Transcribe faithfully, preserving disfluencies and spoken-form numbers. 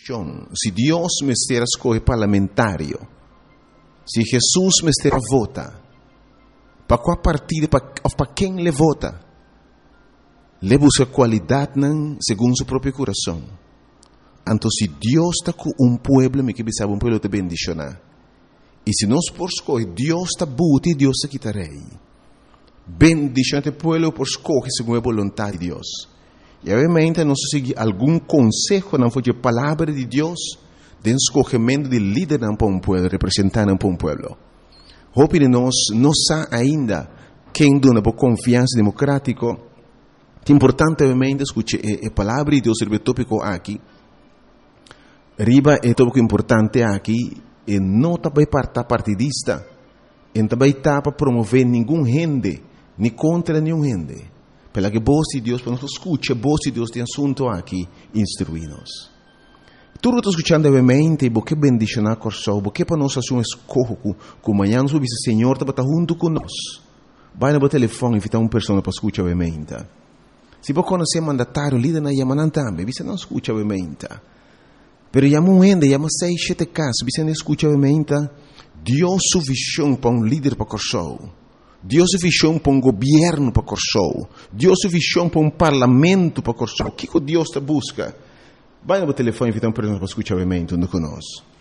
decisão. Se Deus me estiver escolhe parlamentário, se Jesus me estiver vota, para qual partido, para quem ele vota, ele busca qualidade não, segundo seu próprio coração. Então, se Deus está com um povo, me que sabe um povo te bendicionar. E se nós por escolher, Deus está buti, Deus está quitarei. Bendicionar o povo por escolher segundo a vontade de Deus. E obviamente nós seguimos algum conselho, não foi a palavra de Deus, de escolhimento de líder para um povo, representante para um povo. Hope de nós não sabe ainda quem dona por confiança democrática. É importante obviamente escutar a palavra de Deus sobre o tópico aqui. Riba é tópico importante aqui, e não também para partidista, e também para promover nenhum gente, nem contra nenhum gente. Pela que voz de Deus, para nós escutar a voz de Deus tem assunto aqui, instruir-nos. Tudo está escutando obviamente, porque bendicionar coração, porque para nós fazer um escorro, que amanhã nós vamos dizer, Senhor, está junto conosco. Vai no telefone e invitar uma pessoa para escutar obviamente. Se você conhecer mandatário, líder na Yamanan também, você não escuta obviamente. Pero chama um gente, chama seis, sete casos, você não escuta obviamente. Deus sua visão para um líder para coração. Deus sua visão para um governo para coração. Deus sua visão para um parlamento para coração. O que Deus está busca? Vai no telefone e invita uma pessoa para escutar obviamente, onde conosco.